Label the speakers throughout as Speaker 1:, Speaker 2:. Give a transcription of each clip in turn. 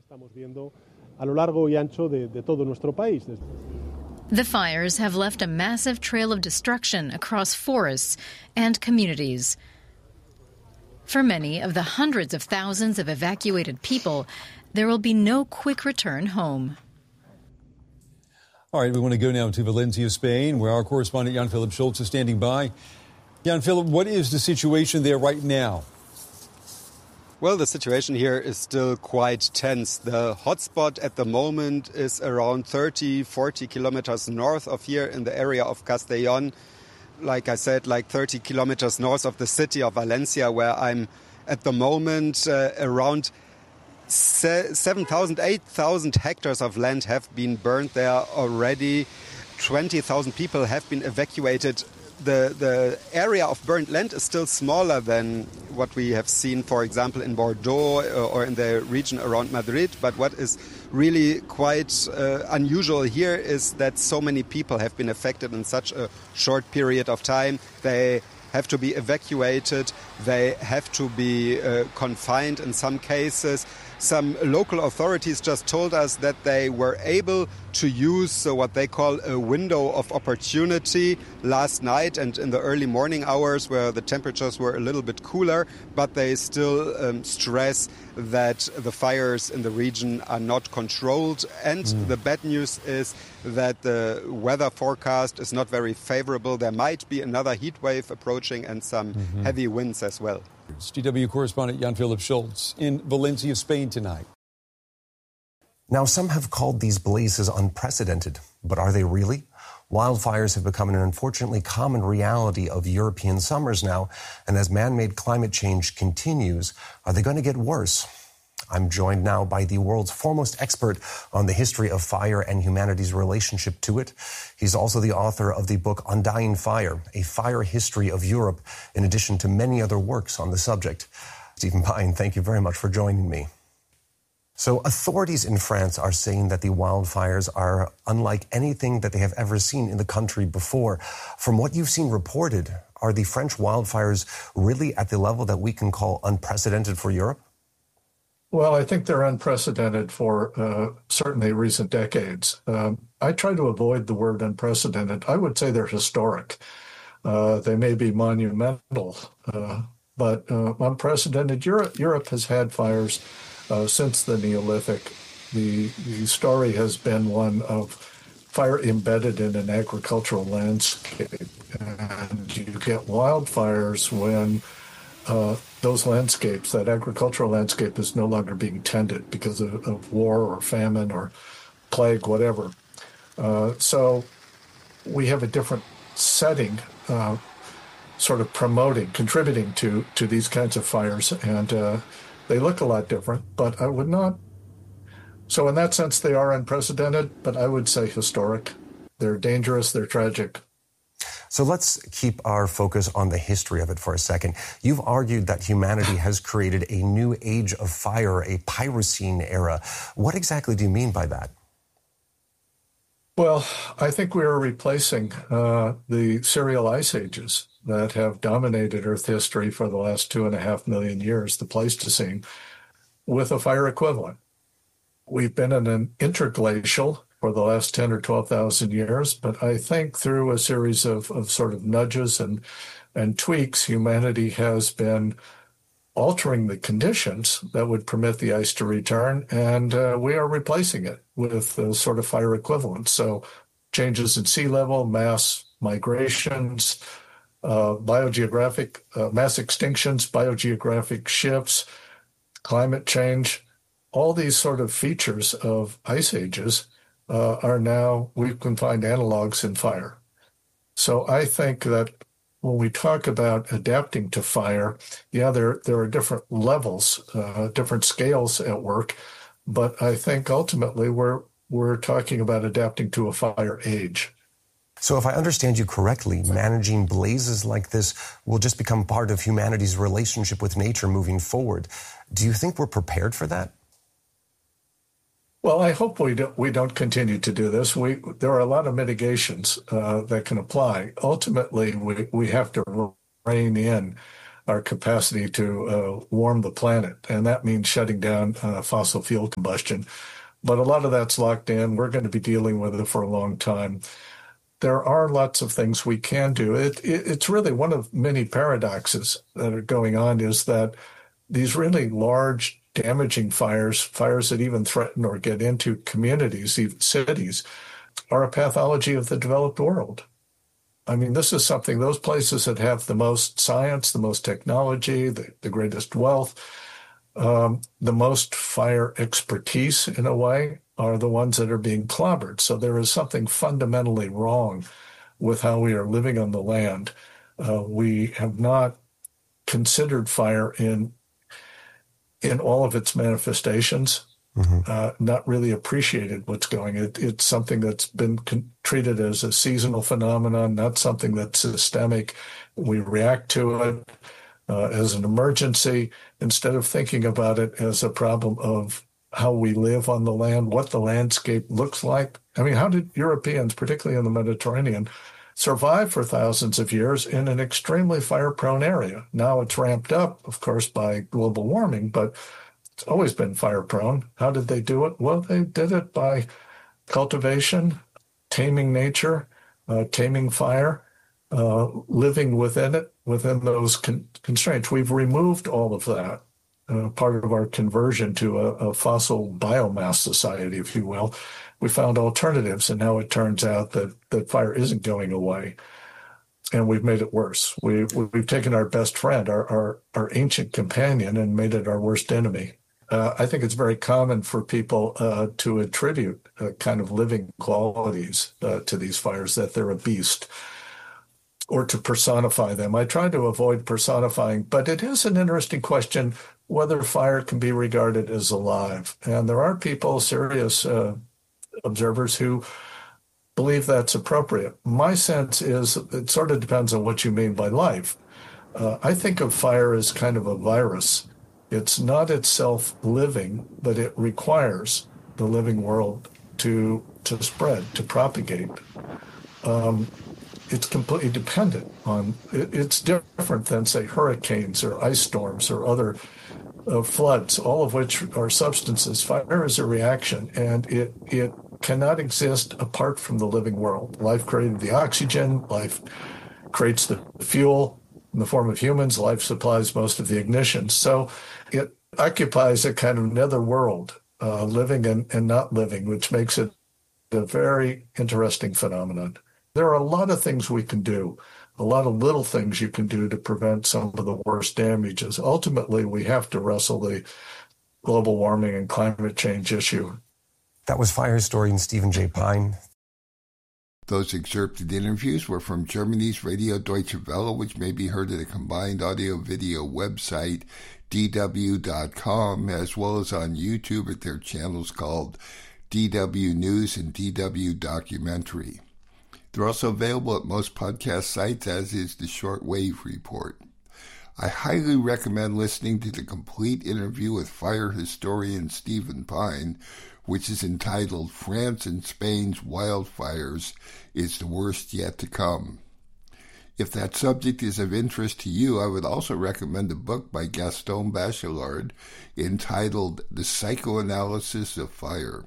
Speaker 1: The fires have left a massive trail of destruction across forests and communities. For many of the hundreds of thousands of evacuated people, there will be no quick return home.
Speaker 2: All right, we want to go now to Valencia, Spain, where our correspondent Jan-Philip Schultz is standing by. Jan-Philip, what is the situation there right now?
Speaker 3: Well, the situation here is still quite tense. The hotspot at the moment is around 40 kilometers north of here in the area of Castellón. Like I said, like 30 kilometers north of the city of Valencia, where I'm at the moment. Around 7,000, 8,000 hectares of land have been burned there already. 20,000 people have been evacuated. The area of burnt land is still smaller than what we have seen, for example, in Bordeaux or in the region around Madrid. But what is really quite unusual here is that so many people have been affected in such a short period of time. They have to be evacuated. They have to be confined in some cases. Some local authorities just told us that they were able to use what they call a window of opportunity last night and in the early morning hours where the temperatures were a little bit cooler, but they still stress that the fires in the region are not controlled. And the bad news is that the weather forecast is not very favorable. There might be another heat wave approaching and some heavy winds as well.
Speaker 2: DW correspondent Jan-Philip Schultz in Valencia, Spain tonight.
Speaker 4: Now, some have called these blazes unprecedented, but are they really? Wildfires have become an unfortunately common reality of European summers now, and as man-made climate change continues, are they going to get worse? I'm joined now by the world's foremost expert on the history of fire and humanity's relationship to it. He's also the author of the book Undying Fire, A Fire History of Europe, in addition to many other works on the subject. Stephen Pine, thank you very much for joining me. So authorities in France are saying that the wildfires are unlike anything that they have ever seen in the country before. From what you've seen reported, are the French wildfires really at the level that we can call unprecedented for Europe?
Speaker 5: Well, I think they're unprecedented for certainly recent decades. I try to avoid the word unprecedented. I would say they're historic. They may be monumental, but unprecedented. Europe has had fires since the Neolithic. The story has been one of fire embedded in an agricultural landscape. And you get wildfires when those landscapes, that agricultural landscape, is no longer being tended because of war or famine or plague, whatever. So we have a different setting sort of contributing to these kinds of fires, and they look a lot different, but I would not. So in that sense, they are unprecedented, but I would say historic. They're dangerous, they're tragic.
Speaker 4: So let's keep our focus on the history of it for a second. You've argued that humanity has created a new age of fire, a Pyrocene era. What exactly do you mean by that?
Speaker 5: Well, I think we are replacing the serial ice ages that have dominated Earth history for the last 2.5 million years, the Pleistocene, with a fire equivalent. We've been in an interglacial for the last 10 or 12,000 years, but I think through a series of sort of nudges and tweaks, humanity has been altering the conditions that would permit the ice to return, and we are replacing it with a sort of fire equivalent. So changes in sea level, mass migrations, biogeographic mass extinctions, biogeographic shifts, climate change, all these sort of features of ice ages are now, we can find analogs in fire. So I think that when we talk about adapting to fire, yeah, there are different levels, different scales at work, but I think ultimately we're talking about adapting to a fire age.
Speaker 4: So if I understand you correctly, managing blazes like this will just become part of humanity's relationship with nature moving forward. Do you think we're prepared for that?
Speaker 5: Well, I hope we don't continue to do this. There are a lot of mitigations that can apply. Ultimately, we have to rein in our capacity to warm the planet. And that means shutting down fossil fuel combustion. But a lot of that's locked in. We're going to be dealing with it for a long time. There are lots of things we can do. It's really one of many paradoxes that are going on, is that these really large, damaging fires that even threaten or get into communities, even cities, are a pathology of the developed world. I mean, this is something, those places that have the most science, the most technology, the greatest wealth, the most fire expertise, in a way, are the ones that are being clobbered. So there is something fundamentally wrong with how we are living on the land. We have not considered fire in all of its manifestations, not really appreciated what's going. It's something that's been treated as a seasonal phenomenon, not something that's systemic. We react to it as an emergency instead of thinking about it as a problem of how we live on the land, what the landscape looks like. I mean, how did Europeans, particularly in the Mediterranean, survive for thousands of years in an extremely fire-prone area? Now it's ramped up, of course, by global warming, but it's always been fire-prone. How did they do it? Well, they did it by cultivation, taming nature, taming fire, living within it, within those constraints. We've removed all of that. Part of our conversion to a fossil biomass society, if you will. We found alternatives, and now it turns out that fire isn't going away, and we've made it worse. We've taken our best friend, our ancient companion, and made it our worst enemy. I think it's very common for people to attribute kind of living qualities to these fires, that they're a beast, or to personify them. I try to avoid personifying, but it is an interesting question whether fire can be regarded as alive. And there are people, serious observers, who believe that's appropriate. My sense is it sort of depends on what you mean by life. I think of fire as kind of a virus. It's not itself living, but it requires the living world to spread, to propagate. It's completely dependent on, it's different than, say, hurricanes or ice storms or other floods, all of which are substances. Fire is a reaction, and it cannot exist apart from the living world. Life created the oxygen, life creates the fuel in the form of humans, life supplies most of the ignition. So it occupies a kind of nether world, living and not living, which makes it a very interesting phenomenon. There are a lot of things we can do, a lot of little things you can do to prevent some of the worst damages. Ultimately, we have to wrestle the global warming and climate change issue.
Speaker 4: That was fire historian Stephen J. Pyne.
Speaker 6: Those excerpted interviews were from Germany's Radio Deutsche Welle, which may be heard at a combined audio-video website, dw.com, as well as on YouTube at their channels called DW News and DW Documentary. They're also available at most podcast sites, as is the Shortwave Report. I highly recommend listening to the complete interview with fire historian Stephen Pyne, which is entitled France and Spain's Wildfires is the Worst Yet to Come. If that subject is of interest to you, I would also recommend a book by Gaston Bachelard entitled The Psychoanalysis of Fire.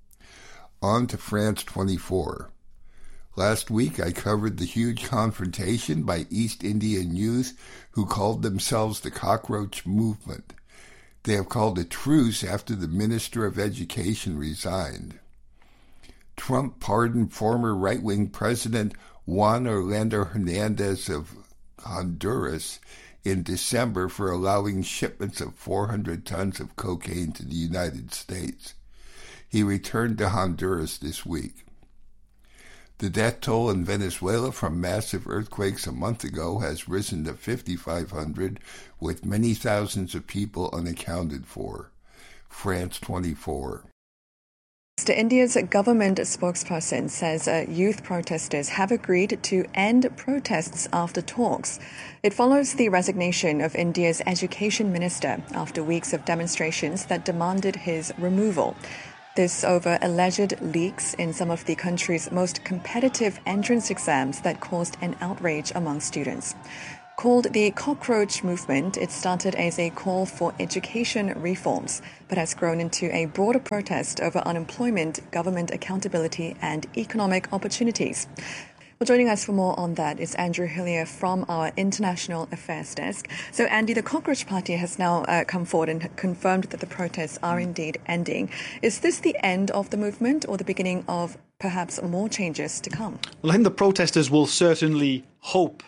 Speaker 6: On to France 24. Last week, I covered the huge confrontation by East Indian youth who called themselves the Cockroach Movement. They have called a truce after the Minister of Education resigned. Trump pardoned former right-wing President Juan Orlando Hernandez of Honduras in December for allowing shipments of 400 tons of cocaine to the United States. He returned to Honduras this week. The death toll in Venezuela from massive earthquakes a month ago has risen to 5,500, with many thousands of people unaccounted for. France 24.
Speaker 7: India's government spokesperson says youth protesters have agreed to end protests after talks. It follows the resignation of India's education minister after weeks of demonstrations that demanded his removal. This over alleged leaks in some of the country's most competitive entrance exams that caused an outrage among students. Called the Cockroach Movement, it started as a call for education reforms, but has grown into a broader protest over unemployment, government accountability, and economic opportunities. Well, joining us for more on that is Andrew Hillier from our International Affairs Desk. So, Andy, the Cockroach Party has now come forward and confirmed that the protests are indeed ending. Is this the end of the movement or the beginning of perhaps more changes to come?
Speaker 8: Well, I think the protesters will certainly hope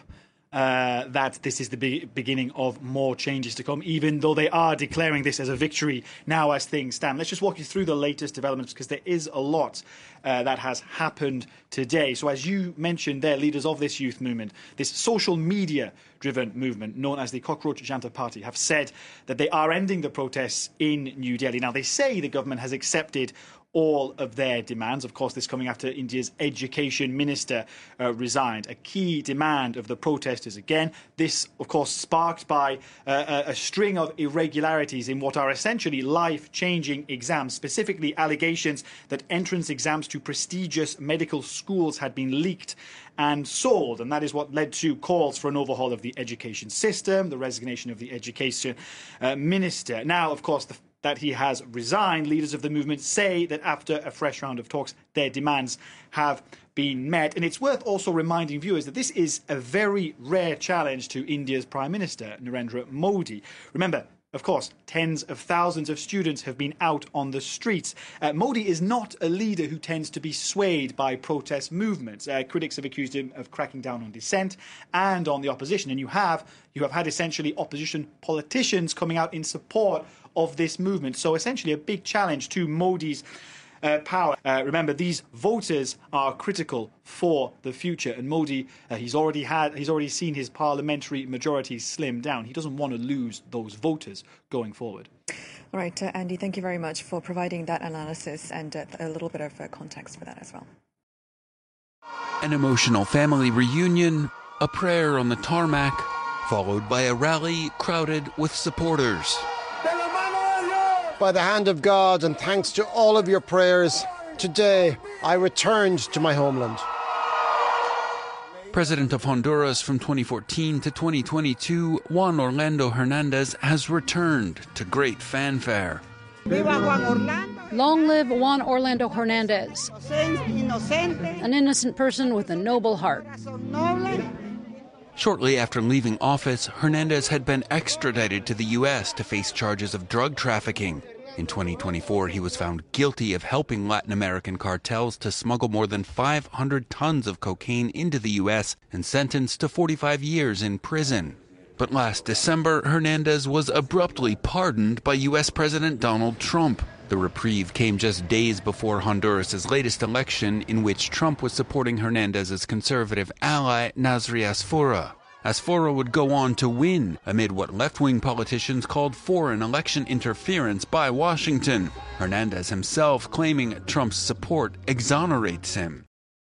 Speaker 8: that this is the beginning of more changes to come, even though they are declaring this as a victory now as things stand. Let's just walk you through the latest developments, because there is a lot that has happened today. So as you mentioned, they're leaders of this youth movement, this social media-driven movement known as the Cockroach Janta Party, have said that they are ending the protests in New Delhi. Now, they say the government has accepted all of their demands. Of course, this coming after India's education minister resigned. A key demand of the protesters, again, this, of course, sparked by a string of irregularities in what are essentially life-changing exams, specifically allegations that entrance exams to prestigious medical schools had been leaked and sold, and that is what led to calls for an overhaul of the education system, the resignation of the education minister. Now, of course, that he has resigned, leaders of the movement say that after a fresh round of talks, their demands have been met. And it's worth also reminding viewers that this is a very rare challenge to India's Prime Minister, Narendra Modi. Remember, of course, tens of thousands of students have been out on the streets. Modi is not a leader who tends to be swayed by protest movements. Critics have accused him of cracking down on dissent and on the opposition. And you have had essentially opposition politicians coming out in support of this movement. So essentially a big challenge to Modi's power. Remember, these voters are critical for the future, and Modi, he's already seen his parliamentary majority slim down. He doesn't want to lose those voters going forward.
Speaker 7: All right, Andy, thank you very much for providing that analysis and a little bit of context for that as well.
Speaker 9: An emotional family reunion, a prayer on the tarmac, followed by a rally crowded with supporters.
Speaker 10: By the hand of God and thanks to all of your prayers, today I returned to my homeland.
Speaker 9: President of Honduras from 2014 to 2022, Juan Orlando Hernandez has returned to great fanfare.
Speaker 11: Long live Juan Orlando Hernandez, an innocent person with a noble heart.
Speaker 9: Shortly after leaving office, Hernandez had been extradited to the U.S. to face charges of drug trafficking. In 2024, he was found guilty of helping Latin American cartels to smuggle more than 500 tons of cocaine into the U.S. and sentenced to 45 years in prison. But last December, Hernandez was abruptly pardoned by U.S. President Donald Trump. The reprieve came just days before Honduras' latest election, in which Trump was supporting Hernandez's conservative ally, Nasri Asfura. Asfura would go on to win, amid what left-wing politicians called foreign election interference by Washington. Hernandez himself claiming Trump's support exonerates him.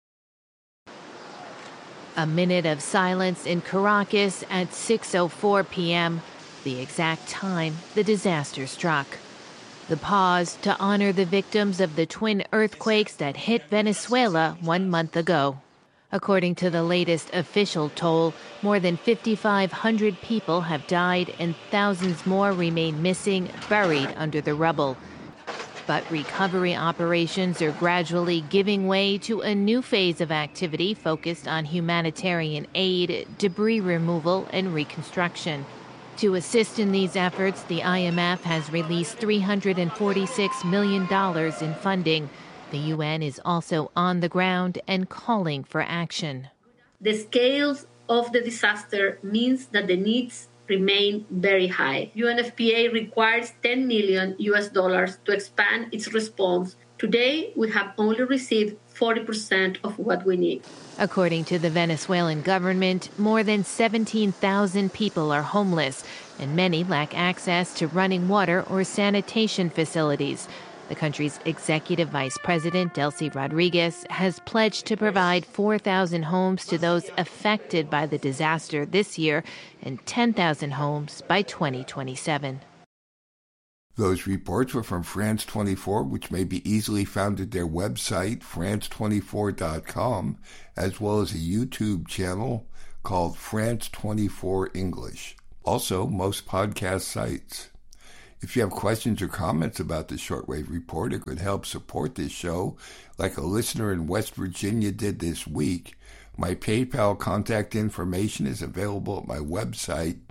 Speaker 12: A minute of silence in Caracas at 6:04 p.m., the exact time the disaster struck. The pause to honor the victims of the twin earthquakes that hit Venezuela 1 month ago. According to the latest official toll, more than 5,500 people have died and thousands more remain missing, buried under the rubble. But recovery operations are gradually giving way to a new phase of activity focused on humanitarian aid, debris removal, and reconstruction. To assist in these efforts, the IMF has released $346 million in funding. The UN is also on the ground and calling for action.
Speaker 13: The scale of the disaster means that the needs remain very high. UNFPA requires $10 million to expand its response. Today, we have only received 40% of what we need.
Speaker 12: According to the Venezuelan government, more than 17,000 people are homeless, and many lack access to running water or sanitation facilities. The country's executive vice president, Delcy Rodriguez, has pledged to provide 4,000 homes to those affected by the disaster this year and 10,000 homes by 2027.
Speaker 6: Those reports were from France 24, which may be easily found at their website, france24.com, as well as a YouTube channel called France 24 English. Also, most podcast sites. If you have questions or comments about the Shortwave Report or could help support this show, like a listener in West Virginia did this week, my PayPal contact information is available at my website,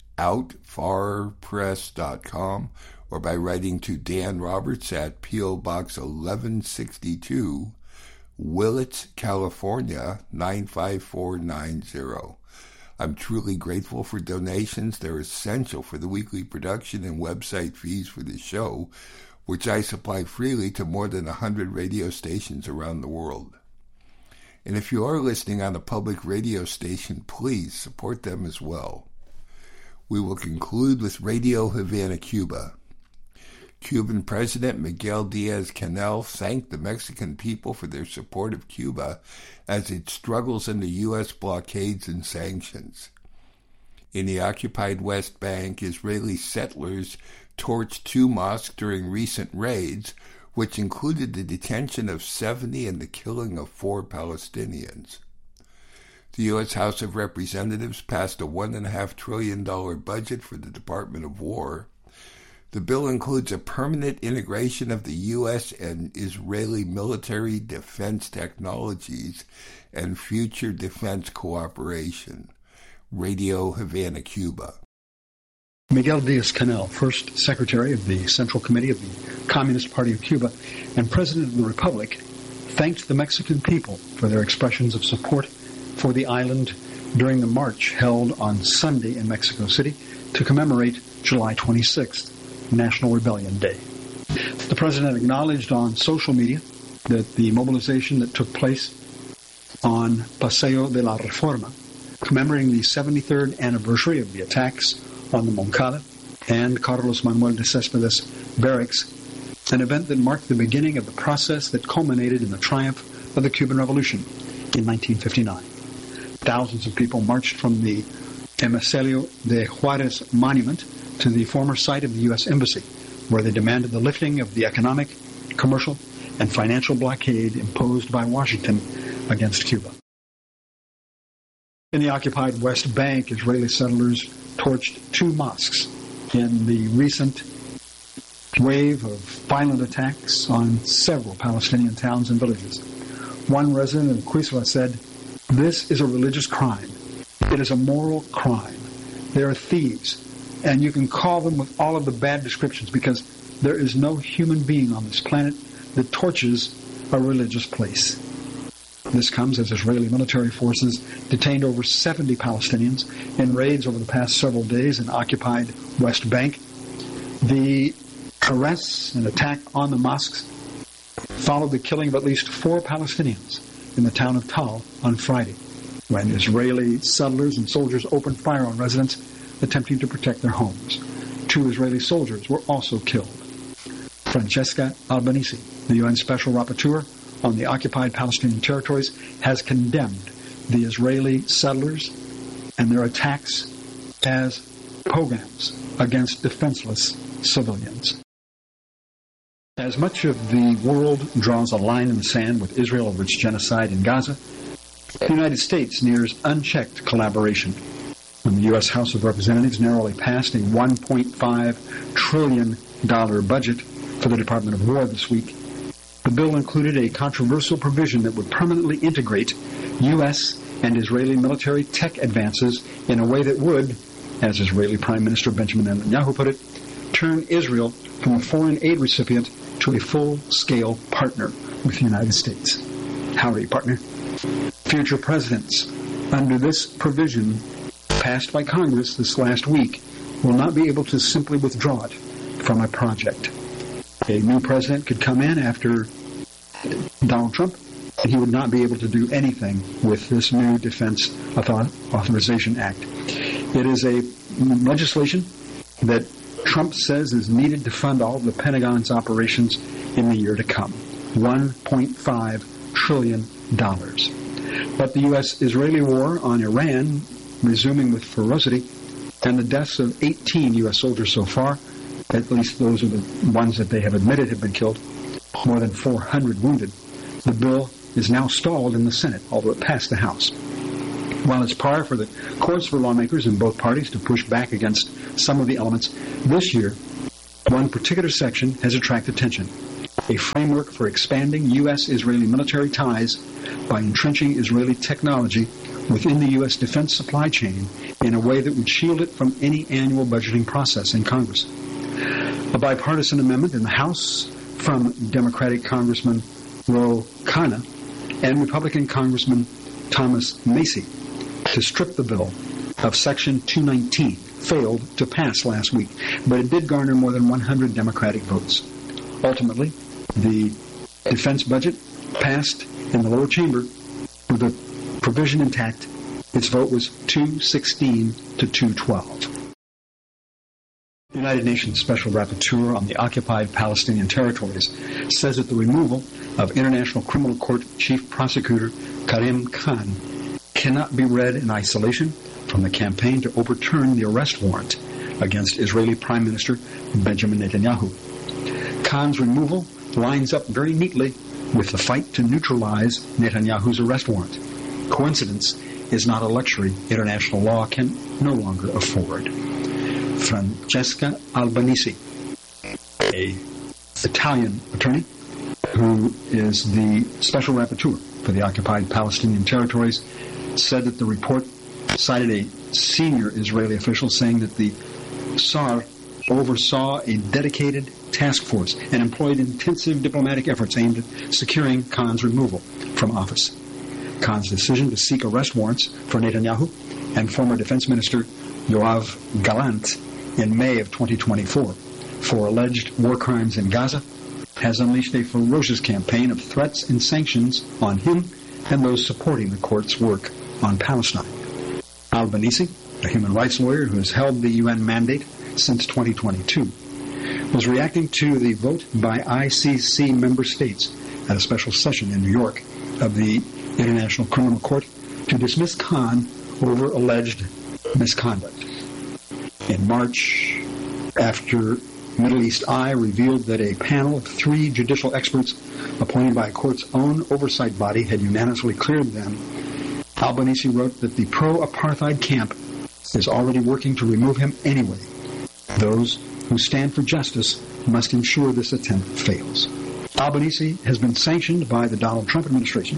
Speaker 6: outfarpress.com, or by writing to Dan Roberts at P.O. Box 1162, Willits, California, 95490. I'm truly grateful for donations. They're essential for the weekly production and website fees for the show, which I supply freely to more than 100 radio stations around the world. And if you are listening on a public radio station, please support them as well. We will conclude with Radio Havana, Cuba. Cuban President Miguel Diaz-Canel thanked the Mexican people for their support of Cuba as it struggles under U.S. blockades and sanctions. In the occupied West Bank, Israeli settlers torched 2 mosques during recent raids, which included the detention of 70 and the killing of 4 Palestinians. The U.S. House of Representatives passed a $1.5 trillion budget for the Department of War. The bill includes a permanent integration of the U.S. and Israeli military defense technologies and future defense cooperation. Radio Havana, Cuba.
Speaker 14: Miguel Diaz-Canel, first Secretary of the Central Committee of the Communist Party of Cuba and President of the Republic, thanked the Mexican people for their expressions of support for the island during the march held on Sunday in Mexico City to commemorate July 26th. National Rebellion Day. The President acknowledged on social media that the mobilization that took place on Paseo de la Reforma, commemorating the 73rd anniversary of the attacks on the Moncada and Carlos Manuel de Céspedes barracks, an event that marked the beginning of the process that culminated in the triumph of the Cuban Revolution in 1959. Thousands of people marched from the Emicelio de Juárez monument to the former site of the U.S. Embassy, where they demanded the lifting of the economic, commercial, and financial blockade imposed by Washington against Cuba. In the occupied West Bank, Israeli settlers torched 2 mosques in the recent wave of violent attacks on several Palestinian towns and villages. One resident of Quiswa said, "This is a religious crime. It is a moral crime. They are thieves. And you can call them with all of the bad descriptions because there is no human being on this planet that torches a religious place." This comes as Israeli military forces detained over 70 Palestinians in raids over the past several days in occupied West Bank. The arrests and attack on the mosques followed the killing of at least 4 Palestinians in the town of Tal on Friday, when Israeli settlers and soldiers opened fire on residents attempting to protect their homes. 2 Israeli soldiers were also killed. Francesca Albanese, the UN Special Rapporteur on the occupied Palestinian territories, has condemned the Israeli settlers and their attacks as pogroms against defenseless civilians. As much of the world draws a line in the sand with Israel over its genocide in Gaza, the United States nears unchecked collaboration. When the U.S. House of Representatives narrowly passed a $1.5 trillion budget for the Department of War this week, the bill included a controversial provision that would permanently integrate U.S. and Israeli military tech advances in a way that would, as Israeli Prime Minister Benjamin Netanyahu put it, turn Israel from a foreign aid recipient to a full-scale partner with the United States. Howdy, partner. Future presidents, under this provision passed by Congress this last week, will not be able to simply withdraw it from a project. A new president could come in after Donald Trump, and he would not be able to do anything with this new Defense Authorization Act. It is a legislation that Trump says is needed to fund all of the Pentagon's operations in the year to come. $1.5 trillion. But the U.S.-Israeli war on Iran, resuming with ferocity, and the deaths of 18 U.S. soldiers so far, at least those are the ones that they have admitted have been killed, more than 400 wounded. The bill is now stalled in the Senate, although it passed the House. While it's par for the course for lawmakers in both parties to push back against some of the elements, this year, one particular section has attracted attention. A framework for expanding U.S.-Israeli military ties by entrenching Israeli technology within the U.S. defense supply chain in a way that would shield it from any annual budgeting process in Congress. A bipartisan amendment in the House from Democratic Congressman Ro Khanna and Republican Congressman Thomas Macy to strip the bill of Section 219 failed to pass last week, but it did garner more than 100 Democratic votes. Ultimately, the defense budget passed in the lower chamber with the provision intact. Its vote was 216 to 212. The United Nations Special Rapporteur on the occupied Palestinian territories says that the removal of International Criminal Court Chief Prosecutor Karim Khan cannot be read in isolation from the campaign to overturn the arrest warrant against Israeli Prime Minister Benjamin Netanyahu. Khan's removal lines up very neatly with the fight to neutralize Netanyahu's arrest warrant. Coincidence is not a luxury international law can no longer afford. Francesca Albanese, an Italian attorney who is the special rapporteur for the occupied Palestinian territories, said that the report cited a senior Israeli official saying that the SAR oversaw a dedicated task force and employed intensive diplomatic efforts aimed at securing Khan's removal from office. Khan's decision to seek arrest warrants for Netanyahu and former Defense Minister Yoav Gallant in May of 2024 for alleged war crimes in Gaza has unleashed a ferocious campaign of threats and sanctions on him and those supporting the court's work on Palestine. Albanese, a human rights lawyer who has held the UN mandate since 2022, was reacting to the vote by ICC member states at a special session in New York of the International Criminal Court to dismiss Khan over alleged misconduct. In March, after Middle East Eye revealed that a panel of 3 judicial experts appointed by a court's own oversight body had unanimously cleared them, Albanese wrote that the pro-apartheid camp is already working to remove him anyway. Those who stand for justice must ensure this attempt fails. Albanese has been sanctioned by the Donald Trump administration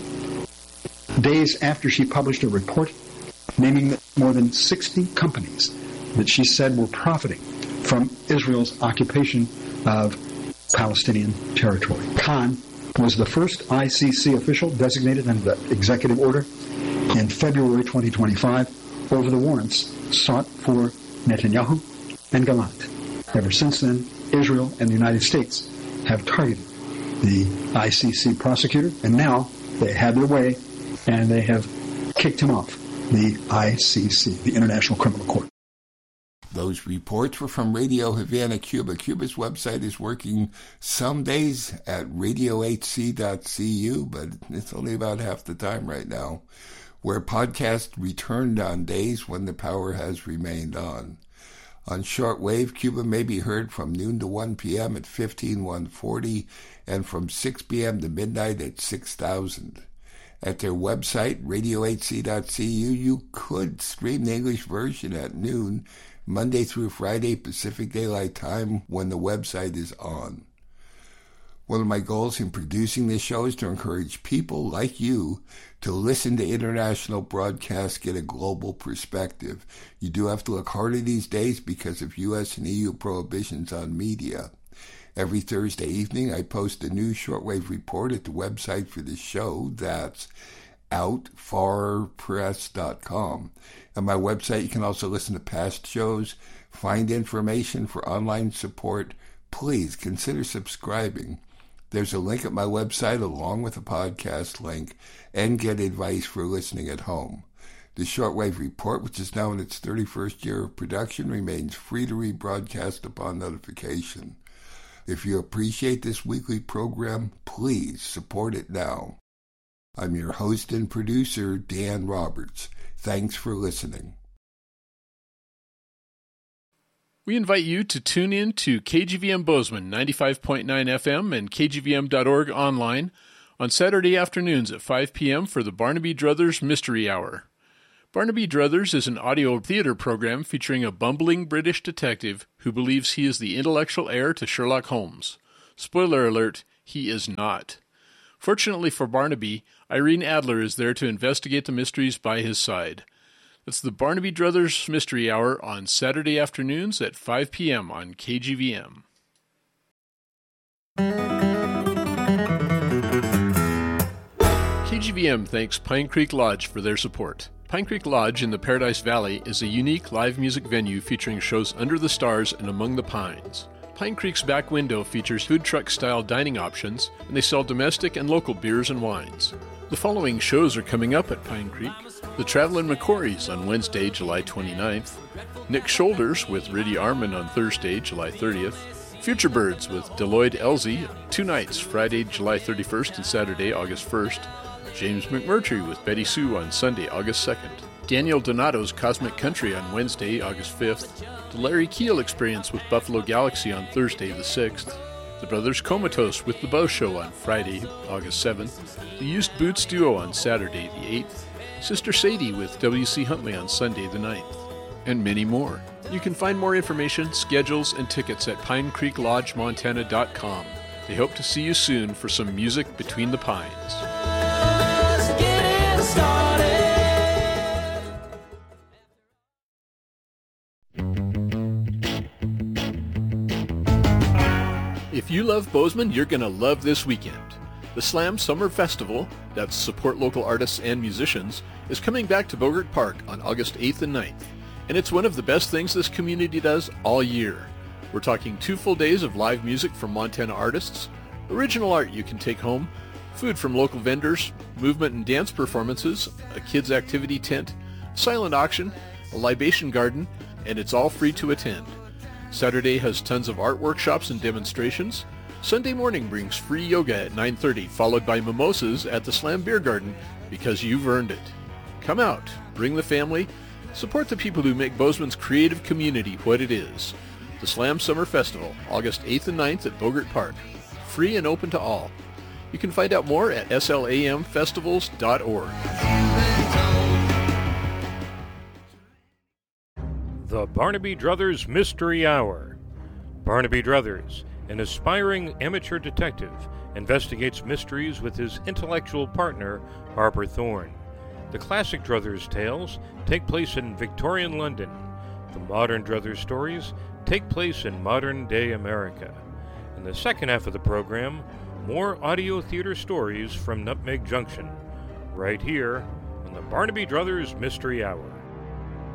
Speaker 14: days after she published a report naming that more than 60 companies that she said were profiting from Israel's occupation of Palestinian territory. Khan was the first ICC official designated under the executive order in February 2025 over the warrants sought for Netanyahu and Gallant. Ever since then, Israel and the United States have targeted the ICC prosecutor, and now they had their way, and they have kicked him off the ICC, the International Criminal Court.
Speaker 6: Those reports were from Radio Havana, Cuba. Cuba's website is working some days at radiohc.cu, but it's only about half the time right now, where podcasts returned on days when the power has remained on. On shortwave, Cuba may be heard from noon to 1 p.m. at 15140 and from 6 p.m. to midnight at 6000. At their website, radiohc.cu, you could stream the English version at noon, Monday through Friday, Pacific Daylight Time, when the website is on. One of my goals in producing this show is to encourage people like you to listen to international broadcasts, get a global perspective. You do have to look harder these days because of U.S. and EU prohibitions on media. Every Thursday evening, I post a new shortwave report at the website for the show. That's outfarpress.com. On my website, you can also listen to past shows, find information for online support. Please consider subscribing. There's a link at my website along with a podcast link, and get advice for listening at home. The Shortwave Report, which is now in its 31st year of production, remains free to rebroadcast upon notification. If you appreciate this weekly program, please support it now. I'm your host and producer, Dan Roberts. Thanks for listening.
Speaker 15: We invite you to tune in to KGVM Bozeman 95.9 FM and KGVM.org online on Saturday afternoons at 5 p.m. for the Barnaby Druthers Mystery Hour. Barnaby Druthers is an audio theater program featuring a bumbling British detective who believes he is the intellectual heir to Sherlock Holmes. Spoiler alert, he is not. Fortunately for Barnaby, Irene Adler is there to investigate the mysteries by his side. That's the Barnaby Druthers Mystery Hour on Saturday afternoons at 5 p.m. on KGVM. KGVM thanks Pine Creek Lodge for their support. Pine Creek Lodge in the Paradise Valley is a unique live music venue featuring shows under the stars and among the pines. Pine Creek's back window features food truck-style dining options, and they sell domestic and local beers and wines. The following shows are coming up at Pine Creek. The Travelin' McCourys on Wednesday, July 29th. Nick Shoulders with Riddy Arman on Thursday, July 30th. Future Birds with Deloyd Elsie, 2 nights, Friday, July 31st and Saturday, August 1st. James McMurtry with Betty Sue on Sunday, August 2nd. Daniel Donato's Cosmic Country on Wednesday, August 5th. The Larry Keel Experience with Buffalo Galaxy on Thursday, the 6th. The Brothers Comatose with The Bow Show on Friday, August 7th. The Used Boots Duo on Saturday, the 8th. Sister Sadie with W.C. Huntley on Sunday, the 9th. And many more. You can find more information, schedules, and tickets at PineCreekLodgeMontana.com. They hope to see you soon for some music between the pines. If you love Bozeman, you're going to love this weekend. The Slam Summer Festival, that's support local artists and musicians, is coming back to Bogart Park on August 8th and 9th. And it's one of the best things this community does all year. We're talking 2 full days of live music from Montana artists, original art you can take home, food from local vendors, movement and dance performances, a kids' activity tent, silent auction, a libation garden, and it's all free to attend. Saturday has tons of art workshops and demonstrations. Sunday morning brings free yoga at 9:30, followed by mimosas at the Slam Beer Garden, because you've earned it. Come out, bring the family, support the people who make Bozeman's creative community what it is. The Slam Summer Festival, August 8th and 9th at Bogart Park. Free and open to all. You can find out more at slamfestivals.org.
Speaker 16: The Barnaby Druthers Mystery Hour. Barnaby Druthers, an aspiring amateur detective, investigates mysteries with his intellectual partner, Harper Thorne. The classic Druthers tales take place in Victorian London. The modern Druthers stories take place in modern-day America. In the second half of the program, more audio theater stories from Nutmeg Junction, right here on the Barnaby Druthers Mystery Hour.